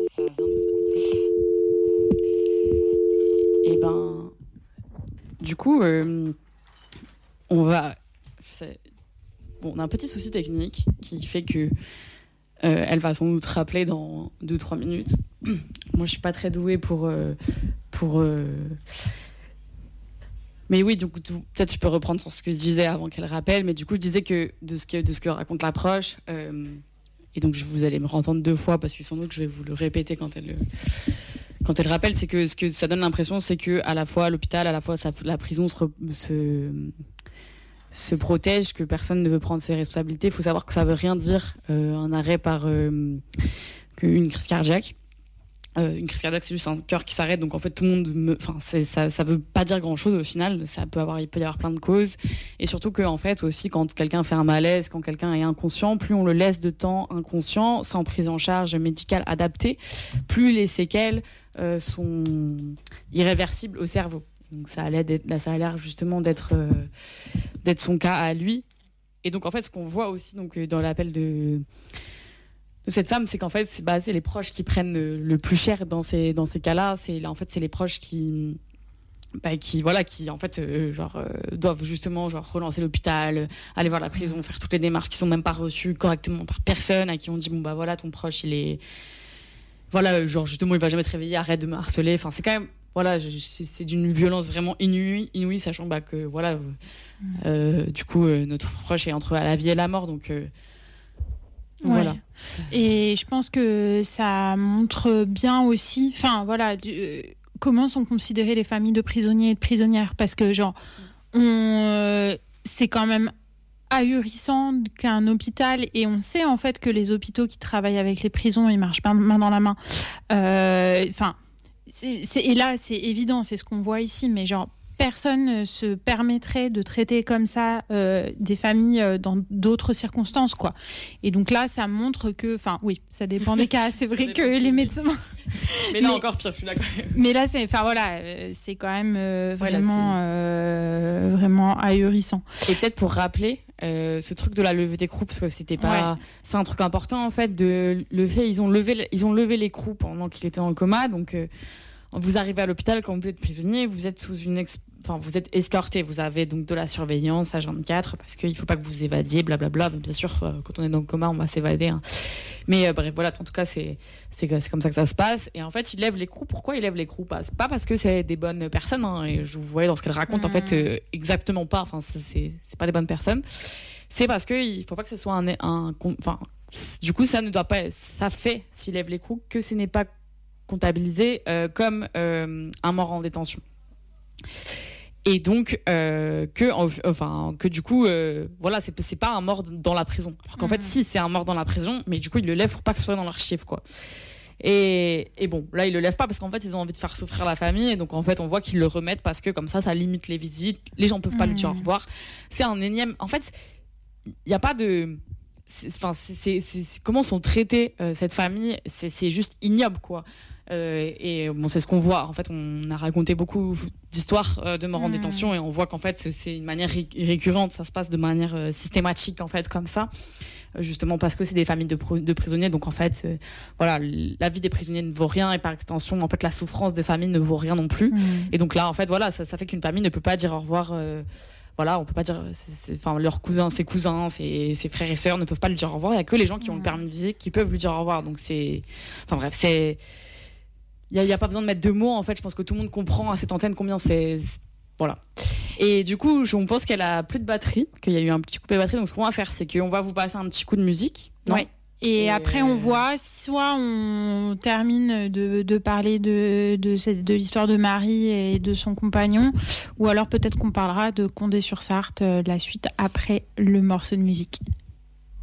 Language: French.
Ça vient de ça. Et ben, du coup, on a un petit souci technique qui fait que elle va sans doute rappeler dans 2-3 minutes. Moi, je suis pas très douée pour Mais oui, donc peut-être je peux reprendre sur ce que je disais avant qu'elle rappelle. Mais du coup, je disais que de ce que raconte l'approche. Et donc, vous allez me entendre 2 fois parce que sans doute je vais vous le répéter quand elle rappelle. C'est que ce que ça donne l'impression, c'est que à la fois l'hôpital, à la fois la prison se protège, que personne ne veut prendre ses responsabilités. Il faut savoir que ça veut rien dire un arrêt par qu'une crise cardiaque. Une crise cardiaque, c'est juste un cœur qui s'arrête, donc en fait tout le monde ça veut pas dire grand chose au final. Il peut y avoir plein de causes, et surtout que en fait aussi quand quelqu'un fait un malaise, quand quelqu'un est inconscient, plus on le laisse de temps inconscient sans prise en charge médicale adaptée, plus les séquelles sont irréversibles au cerveau. Donc ça a l'air justement d'être son cas à lui. Et donc en fait ce qu'on voit aussi donc dans l'appel de cette femme, c'est qu'en fait c'est les proches qui prennent le plus cher dans ces cas-là. C'est les proches qui en fait doivent justement relancer l'hôpital, aller voir la prison, faire toutes les démarches qui sont même pas reçues correctement par personne, à qui on dit ton proche il est justement il va jamais te réveiller, arrête de me harceler. Enfin c'est quand même c'est d'une violence vraiment inouïe, sachant que du coup notre proche est entre la vie et la mort, donc voilà. Et je pense que ça montre bien aussi, comment sont considérées les familles de prisonniers et de prisonnières, parce que c'est quand même ahurissant qu'un hôpital, et on sait en fait que les hôpitaux qui travaillent avec les prisons, ils marchent pas main dans la main. Et là, c'est évident, c'est ce qu'on voit ici, mais personne ne se permettrait de traiter comme ça des familles dans d'autres circonstances, quoi. Et donc là, ça montre que... oui, ça dépend des cas. C'est vrai que les médecins... Mais là, encore pire, je suis d'accord. Mais là, c'est quand même vraiment ahurissant. Et peut-être pour rappeler ce truc de la levée d'écrou, parce que c'était pas... Ouais. C'est un truc important, en fait, ils ont levé l'écrou pendant qu'il était en coma, donc... vous arrivez à l'hôpital quand vous êtes prisonnier, vous êtes vous êtes escorté, vous avez donc de la surveillance H24 parce qu'il faut pas que vous évadiez, blablabla. Bien sûr, quand on est dans le coma, on va s'évader. Hein. Mais bref, voilà, en tout cas, c'est comme ça que ça se passe. Et en fait, ils lèvent l'écrou. Pourquoi ils lèvent l'écrou ? C'est pas parce que c'est des bonnes personnes. Hein, et je vous voyais dans ce qu'elle raconte, en fait, exactement pas. Enfin, c'est pas des bonnes personnes. C'est parce qu'il faut pas que ce soit du coup, ça ne doit pas. Ça fait s'ils lèvent l'écrou que ce n'est pas comptabilisé comme un mort en détention. Et donc que du coup c'est pas un mort dans la prison, alors qu'en fait si, c'est un mort dans la prison, mais du coup ils le lèvent pour pas que ce soit dans l'archive, quoi. Et bon, là ils le lèvent pas parce qu'en fait ils ont envie de faire souffrir la famille, et donc en fait on voit qu'ils le remettent parce que comme ça limite les visites, les gens peuvent pas lui dire au revoir. C'est un énième, en fait il y a pas de comment sont traitées cette famille, c'est juste ignoble, quoi. Et bon, c'est ce qu'on voit. En fait, on a raconté beaucoup d'histoires de morts en détention, et on voit qu'en fait, c'est une manière récurrente. Ça se passe de manière systématique, en fait, comme ça. Justement parce que c'est des familles de prisonniers. Donc, en fait, la vie des prisonniers ne vaut rien, et par extension, en fait, la souffrance des familles ne vaut rien non plus. Et donc là, en fait, ça fait qu'une famille ne peut pas dire au revoir. On peut pas dire, leurs cousins, ses frères et sœurs ne peuvent pas lui dire au revoir. Il y a que les gens qui ont le permis de visite qui peuvent lui dire au revoir. Donc il y a pas besoin de mettre de mots, en fait. Je pense que tout le monde comprend à cette antenne combien c'est voilà. Et du coup, on pense qu'elle a plus de batterie, qu'il y a eu un petit coupé de batterie. Donc ce qu'on va faire, c'est qu'on va vous passer un petit coup de musique. Ouais. Et après, on voit, soit on termine de parler de l'histoire de Marie et de son compagnon, ou alors peut-être qu'on parlera de Condé-sur-Sarthe, la suite après le morceau de musique.